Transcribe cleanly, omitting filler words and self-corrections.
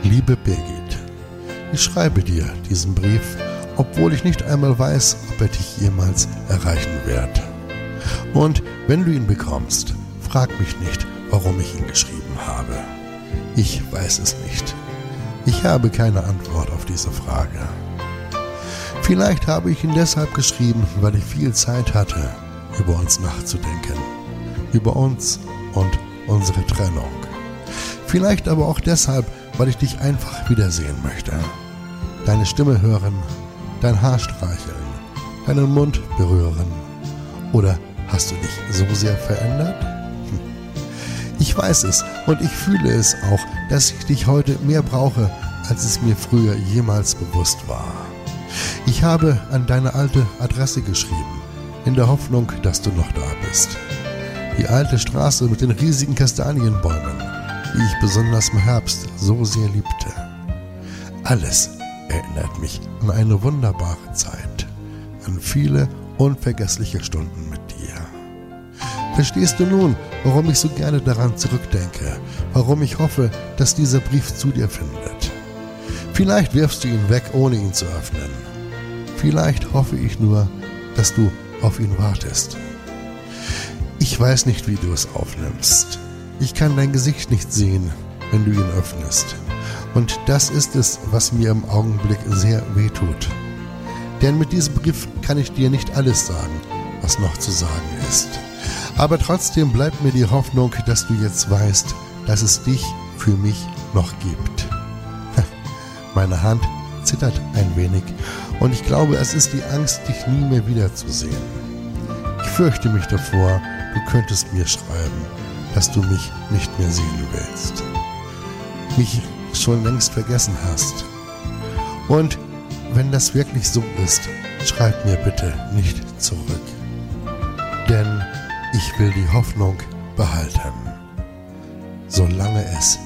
Liebe Birgit, ich schreibe dir diesen Brief, obwohl ich nicht einmal weiß, ob er dich jemals erreichen wird. Und wenn du ihn bekommst, frag mich nicht, warum ich ihn geschrieben habe. Ich weiß es nicht. Ich habe keine Antwort auf diese Frage. Vielleicht habe ich ihn deshalb geschrieben, weil ich viel Zeit hatte, über uns nachzudenken. Über uns und unsere Trennung. Vielleicht aber auch deshalb, weil ich dich einfach wiedersehen möchte. Deine Stimme hören, dein Haar streicheln, deinen Mund berühren. Oder hast du dich so sehr verändert? Ich weiß es und ich fühle es auch, dass ich dich heute mehr brauche, als es mir früher jemals bewusst war. Ich habe an deine alte Adresse geschrieben, in der Hoffnung, dass du noch da bist. Die alte Straße mit den riesigen Kastanienbäumen, die ich besonders im Herbst so sehr liebte. Alles erinnert mich an eine wunderbare Zeit, an viele unvergessliche Stunden mit dir. Verstehst du nun, warum ich so gerne daran zurückdenke, warum ich hoffe, dass dieser Brief zu dir findet? Vielleicht wirfst du ihn weg, ohne ihn zu öffnen. Vielleicht hoffe ich nur, dass du auf ihn wartest. Ich weiß nicht, wie du es aufnimmst. Ich kann dein Gesicht nicht sehen, wenn du ihn öffnest. Und das ist es, was mir im Augenblick sehr wehtut. Denn mit diesem Brief kann ich dir nicht alles sagen, was noch zu sagen ist. Aber trotzdem bleibt mir die Hoffnung, dass du jetzt weißt, dass es dich für mich noch gibt. Meine Hand zittert ein wenig und ich glaube, es ist die Angst, dich nie mehr wiederzusehen. Ich fürchte mich davor, du könntest mir schreiben, dass du mich nicht mehr sehen willst. Mich schon längst vergessen hast. Und wenn das wirklich so ist, schreib mir bitte nicht zurück. Denn ich will die Hoffnung behalten, solange es